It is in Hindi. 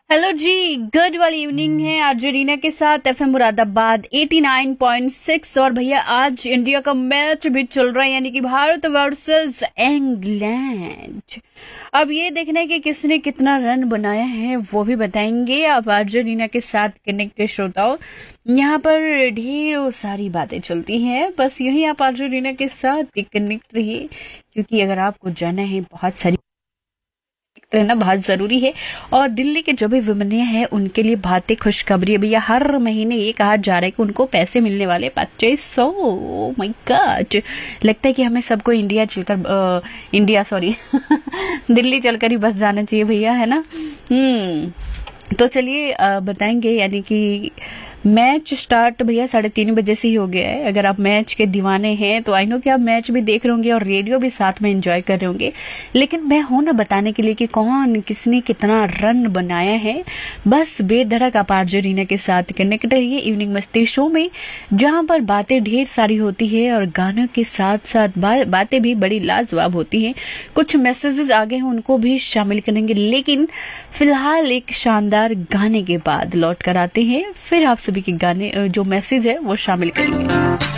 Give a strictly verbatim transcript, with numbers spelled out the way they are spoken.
हेलो जी, गुड वाली इवनिंग है अर्जेंटीना के साथ एफएम मुरादाबाद नवासी पॉइंट छह। और भैया आज इंडिया का मैच भी चल रहा है, यानी कि भारत वर्सेस इंग्लैंड। अब ये देखना है कि किसने कितना रन बनाया है वो भी बताएंगे आप अर्जेंटीना के साथ कनेक्ट श्रोताओं। यहाँ पर ढेरों सारी बातें चलती हैं, बस यही आप अर्जेंटीना के साथ कनेक्ट रहिए, क्योंकि अगर आपको जाना है बहुत सारी रहना बहुत जरूरी है। और दिल्ली के जो भी विमन्य है उनके लिए बहुत ही खुशखबरी है भैया। हर महीने ये कहा जा रहा है कि उनको पैसे मिलने वाले पच्चीस सौ। माय गॉड, लगता है कि हमें सबको इंडिया चलकर आ, इंडिया सॉरी दिल्ली चलकर ही बस जाना चाहिए भैया, है ना। हम्म तो चलिए बताएंगे, यानी कि मैच स्टार्ट भैया साढ़े तीन बजे से ही हो गया है। अगर आप मैच के दीवाने हैं तो आई नो कि आप मैच भी देख रहे होंगे और रेडियो भी साथ में एंजॉय कर रहे होंगे, लेकिन मैं हूं ना बताने के लिए कि कौन किसने कितना रन बनाया है। बस बेधड़क आप अर्जेंटीना के साथ कनेक्ट रहिए इवनिंग मस्ती शो में, जहां पर बातें ढेर सारी होती है और गानों के साथ साथ बा, बातें भी बड़ी लाजवाब होती हैं। कुछ मैसेजेस आगे हैं उनको भी शामिल करेंगे, लेकिन फिलहाल एक शानदार गाने के बाद लौट कर आते हैं, फिर आप सभी के गाने जो मैसेज है वो शामिल करेंगे।